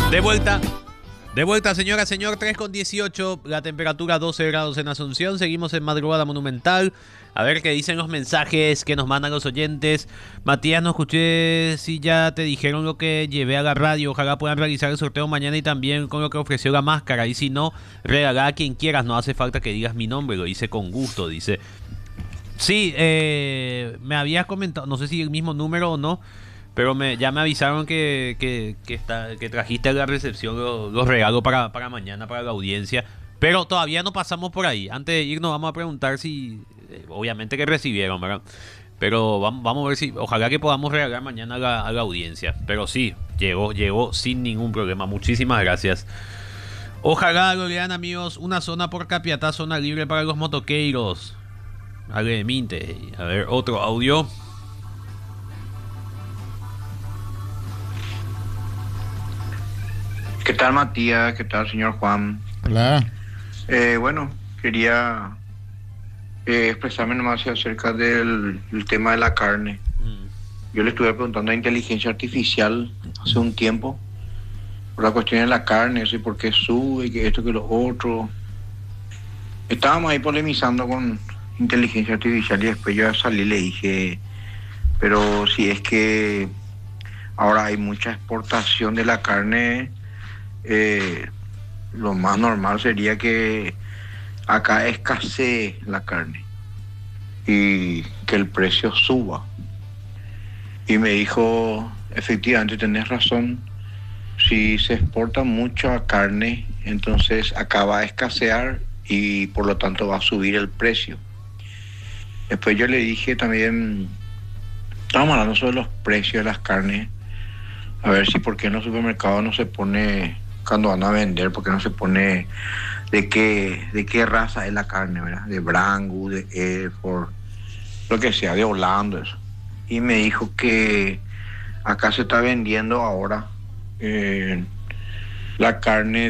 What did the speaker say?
De vuelta. De vuelta, señora, señor, 3:18, la temperatura 12 grados en Asunción. Seguimos en Madrugada Monumental. A ver qué dicen los mensajes que nos mandan los oyentes. Matías, no escuché si ya te dijeron lo que llevé a la radio. Ojalá puedan realizar el sorteo mañana y también con lo que ofreció la máscara. Y si no, regalá a quien quieras. No hace falta que digas mi nombre, lo hice con gusto, dice. Sí, me habías comentado, no sé si el mismo número o no. Pero ya me avisaron que trajiste a la recepción los regalos para mañana, para la audiencia. Pero todavía no pasamos por ahí. Antes de irnos vamos a preguntar si, obviamente que recibieron, ¿verdad? Pero vamos a ver si, ojalá que podamos regalar mañana a la audiencia. Pero sí, llegó sin ningún problema. Muchísimas gracias. Ojalá lo lean, amigos. Una zona por Capiatá, zona libre para los motoqueiros. Ale, minte. A ver, otro audio. ¿Qué tal, Matías? ¿Qué tal, señor Juan? Hola. Bueno, quería expresarme nomás acerca del tema de la carne. Yo le estuve preguntando a inteligencia artificial hace un tiempo por la cuestión de la carne, eso y por qué sube, que esto, que lo otro. Estábamos ahí polemizando con inteligencia artificial y después yo salí y le dije, pero si es que ahora hay mucha exportación de la carne, lo más normal sería que acá escasee la carne y que el precio suba. Y me dijo, efectivamente tenés razón, si se exporta mucha carne, entonces acá va a escasear y por lo tanto va a subir el precio. Después yo le dije también, estábamos hablando sobre los precios de las carnes, a ver si por qué en los supermercados no se pone, cuando van a vender, por qué no se pone de qué raza es la carne, ¿verdad? De Brangus, de Hereford, lo que sea, de Holanda, eso. Y me dijo que acá se está vendiendo ahora la carne